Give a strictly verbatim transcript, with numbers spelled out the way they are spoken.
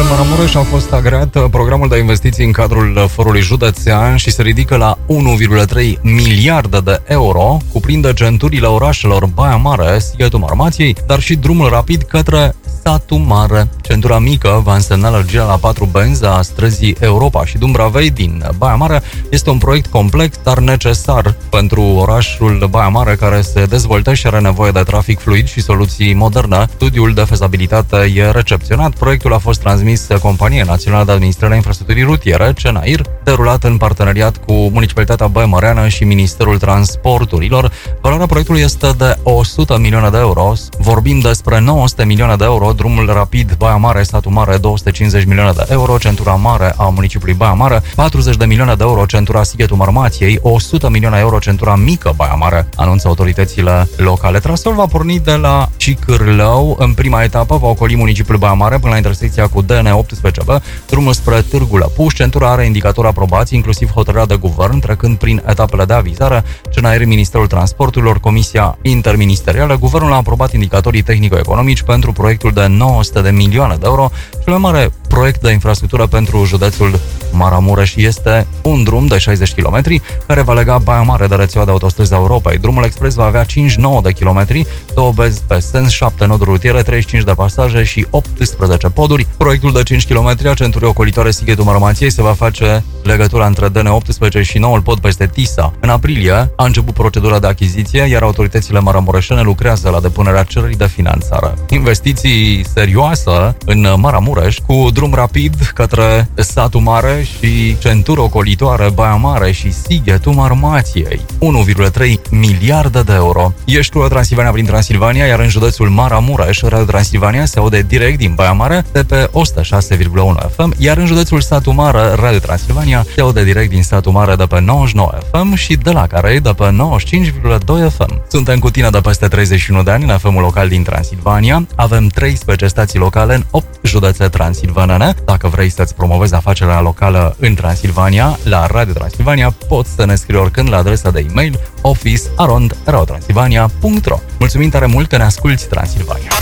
Maramureș a fost agreat programul de investiții în cadrul forului județean și se ridică la unu virgulă trei miliarde de euro, cuprinde centurile orașelor Baia Mare, Sighetul Marmației, dar și drumul rapid către Satu Mare. Centura mică va însemna lărgirea la patru benzi a străzii Europa și Dumbravei din Baia Mare. Este un proiect complex, dar necesar pentru orașul Baia Mare, care se dezvoltă și are nevoie de trafic fluid și soluții moderne. Studiul de fezabilitate e recepționat. Proiectul a fost transmis Companiei Naționale de Administrare a Infrastructurii Rutiere, CENAIR, derulat în parteneriat cu Municipalitatea Baia Măreană și Ministerul Transporturilor. Valoarea proiectului este de o sută milioane de euro. Vorbim despre nouă sute milioane de euro, drumul rapid Baia Mare, Satu Mare, două sute cincizeci milioane de euro, centura mare a municipiului Baia Mare, patruzeci de milioane de euro, centura Sighetul Marmației, o sută milioane de euro, centura mică Baia Mare, anunță autoritățile locale. Traseul va porni de la Cicârlău. În prima etapă va ocoli municipiul Baia Mare până la intersecția cu D N optsprezece B, drumul spre Târgu Lăpuș. Centura are indicator aprobați, inclusiv hotărârea de guvern, trecând prin etapele de avizare, CENAIR, Ministerul Transporturilor, Comisia Interministerială. Guvernul a aprobat indicatorii tehnico-economici pentru proiectul de nouă sute de milioane de euro. Cel mai mare proiect de infrastructură pentru județul Maramureș este un drum de șaizeci de kilometri care va lega Baia Mare de rețeaua de autostrăzi a Europei. Drumul expres va avea cincizeci și nouă de kilometri, două benzi pe sens, șapte noduri rutiere, treizeci și cinci de pasaje și optsprezece poduri. Proiectul de cinci kilometri a centurii ocolitoare Sighetul Marmației se va face legătura între D N optsprezece și noul pod peste Tisa. În aprilie a început procedura de achiziție, iar autoritățile maramureșene lucrează la depunerea cererii de finanțare. Investiții serioase în Maramureș, cu drum rapid către Satu Mare și centură ocolitoare Baia Mare și Sighetul Marmației. unu virgulă trei miliarde de euro. Ești cu Transilvania prin Transilvania, iar în județul Maramureș, Radio Transilvania se aude direct din Baia Mare de pe o sută șase virgulă unu F M, iar în județul Satu Mare, Radio Transilvania se aude direct din Satu Mare de pe nouăzeci și nouă F M și de la Carei de pe nouăzeci și cinci virgulă doi F M. Suntem cu tine de peste treizeci și unu de ani în F M-ul local din Transilvania. Avem treisprezece stații locale în opt județe transilvanene. Dacă vrei să-ți promovezi afacerea locală în Transilvania, la Radio Transilvania, poți să ne scrii oricând la adresa de e-mail office arond radio transilvania punct ro. Mulțumim tare mult că ne asculti, Transilvania!